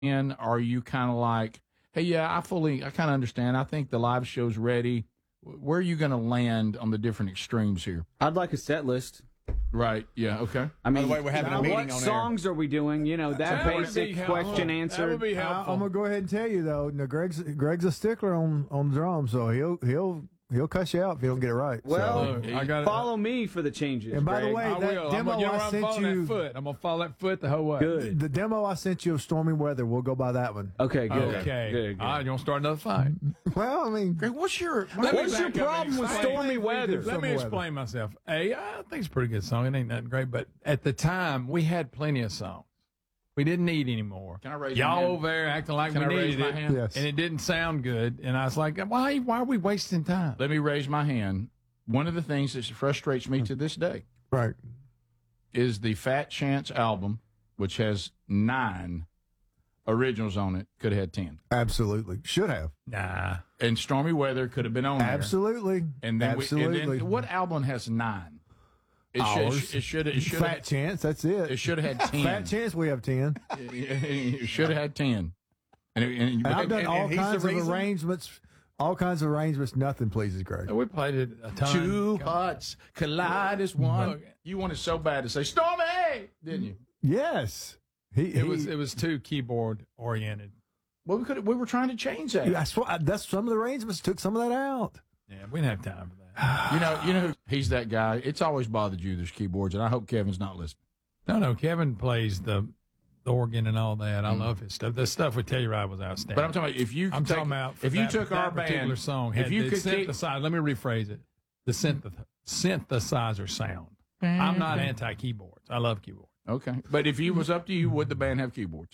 in? Are you kind of like, hey, yeah, I kind of understand. I think the live show's ready. Where are you going to land on the different extremes here? I'd like a set list. Right. Yeah. Okay. I mean, By the way, we're having a meeting what on songs are we doing? You know, that basic question answer. That would be helpful. I'm gonna go ahead and tell you though. Greg's a stickler on drums, so he'll cuss you out if you don't get it right. Well, I got follow me for the changes. And by the Greg. way, I that will. demo I sent you, I'm gonna follow that foot the whole way. Good. the demo I sent you of Stormy Weather, we'll go by that one. Okay, good. Okay. Good, good. All right, you want to start another fight? Well, I mean, Greg, what's your What's your problem with Stormy Weather? Let me explain myself. I think it's a pretty good song. It ain't nothing great, but at the time we had plenty of songs. We didn't need any more. Can I raise my Y'all hand? over there acting like Can we I raise needed my it, hand? Yes. and it didn't sound good. And I was like, why are we wasting time? Let me raise my hand. One of the things that frustrates me to this day right. is the Fat Chance album, which has 9 originals on it, could have had 10. Absolutely. Should have. Nah. And Stormy Weather could have been on there. Absolutely. And then Absolutely. and then what album has 9? Ours. It should Fat Chance, that's it. It should have had 10. Fat Chance, we have 10. It should have had 10. And I've done all he's kinds the of reason? arrangements. All kinds of arrangements. Nothing pleases Greg. We played it a ton. Two hearts collide as one. You wanted so bad to say Stormy, didn't you? Yes. It was too keyboard oriented. Well, we were trying to change that. That's some of the arrangements took some of that out. Yeah, we didn't have time for that. You know, he's that guy. It's always bothered you, there's keyboards, and I hope Kevin's not listening. No, Kevin plays the organ and all that. I love his stuff. The stuff with Telluride was outstanding. But I'm talking about if you took our particular band, song, if you could synthesize, let me rephrase it, the synthesizer sound. I'm not anti-keyboards. I love keyboards. Okay, but if it was up to you, would the band have keyboards?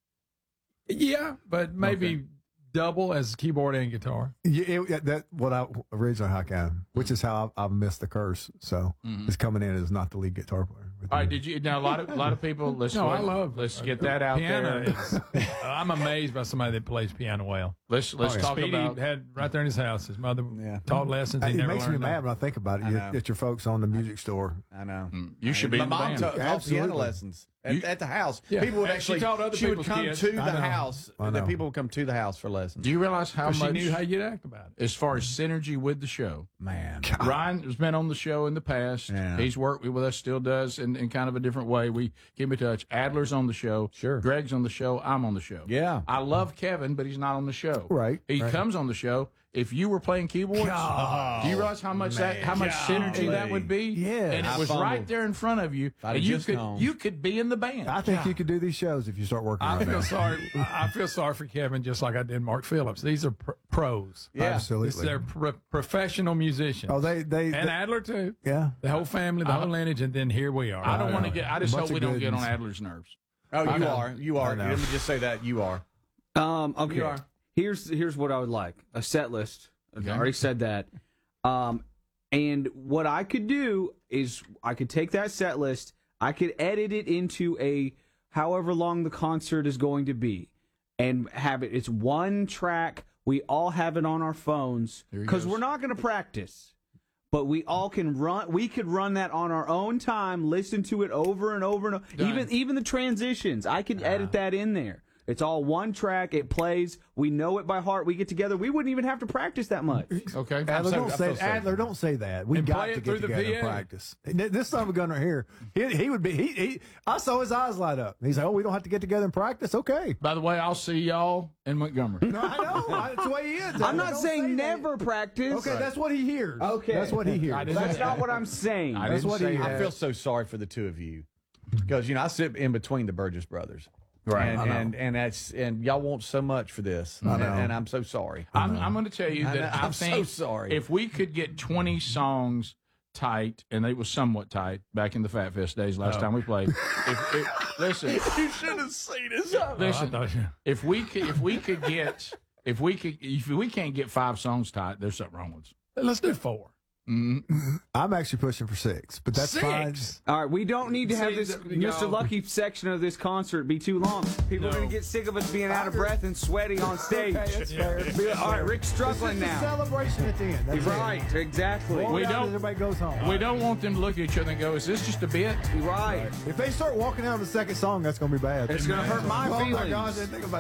Yeah, but maybe double as keyboard and guitar. That what I originally which is how I've missed the curse. So it's coming in as not the lead guitar player. All right, did you now a lot of people? Let's get that out piano there. I'm amazed by somebody that plays piano well. Let's talk Speedy about. had right there in his house. His mother taught lessons. He It never makes me learned mad them. when I think about it. At your folks on the music store. I know. You should be My in the mom band. taught piano Absolutely. lessons at the house. Yeah. People would And she actually. taught other She would people's come kids. to the I know. house. I The know. people would come to the house for lessons. Do you realize how She much, knew how you'd act about it. as far as synergy with the show? Man, Ryan has been on the show in the past. Yeah. He's worked with us, still does, in kind of a different way. We keep in touch. Adler's on the show. Sure. Greg's on the show. I'm on the show. Yeah. I love Kevin, but he's not on the show. Right, He right. comes on the show. If you were playing keyboards, do you realize how much synergy that would be? Yeah. And it I was fumbled. right there in front of you, I'd and just known. you could be in the band. I think you could do these shows if you start working I on feel that. sorry. I feel sorry for Kevin, just like I did Mark Phillips. These are pros. Yeah. Absolutely. They're professional musicians. Oh, they and Adler too. yeah. The whole family, the whole lineage, and then here we are. I don't want to get. I just Bunch hope of we don't get on goodies. Adler's nerves. Oh, I you know. are. You are. I know. Let me just say that you are. Okay. You are. Here's what I would like: a set list. Okay. I already said that. And what I could do is I could take that set list, I could edit it into a however long the concert is going to be, and have it. It's one track. We all have it on our phones Here he because goes. we're not going to practice. But we all can run. We could run that on our own time. Listen to it over and over and over. Done. Even the transitions, I could edit that in there. It's all one track. It plays. We know it by heart. We get together. We wouldn't even have to practice that much. Okay. Adler, I feel so Adler, don't say that. We And got play to it get through the together and PA. practice. This son of a gun right here, he would be. He I saw his eyes light up. He's like, "Oh, we don't have to get together and practice." Okay. By the way, I'll see y'all in Montgomery. No, I know. That's the way he is. I'm not Don't saying say that. never practice. Okay, that's what he hears. Okay. That's what he hears. That's not what I'm saying. I That's didn't what say he- that. I feel so sorry for the two of you because I sit in between the Burgess brothers, Right. And y'all want so much for this, and I'm so sorry. I'm going to tell you that I I'm so think sorry. if we could get 20 songs tight, and it was somewhat tight back in the Fat Fest days last time we played. Listen, You should have seen this. listen. I thought you- If we can't get 5 songs tight, there's something wrong with us. Let's do 4. I'm actually pushing for 6, but that's fine. All right, we don't need to have this Seems to Mr. go- Lucky section of this concert be too long. People are going to get sick of us being out of breath and sweaty on stage. Okay, that's fair. All right, Rick's struggling It's a now. celebration at the end. That's Right, exactly. It. We We don't- Everybody goes home. We don't want them to look at each other and go, "Is this just a bit?" Right. If they start walking out on the second song, that's going to be bad. It's going to hurt my Oh my feelings. gosh, I didn't think about